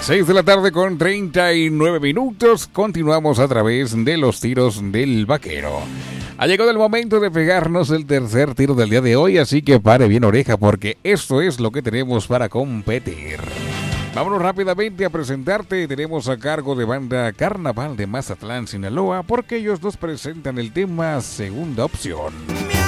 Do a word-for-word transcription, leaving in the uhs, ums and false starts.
seis de la tarde con treinta y nueve minutos. Continuamos a través de los tiros del vaquero. Ha llegado el momento de pegarnos el tercer tiro del día de hoy, así que pare bien oreja porque esto es lo que tenemos para competir. Vámonos rápidamente a presentarte. Tenemos a cargo de banda Carnaval de Mazatlán, Sinaloa, porque ellos nos presentan el tema Segunda Opción.